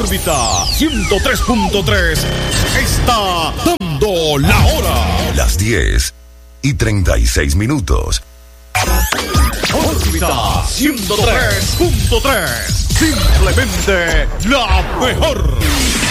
órbita 103.3 está dando la hora. Las 10:36. Órbita 103.3. Simplemente la mejor.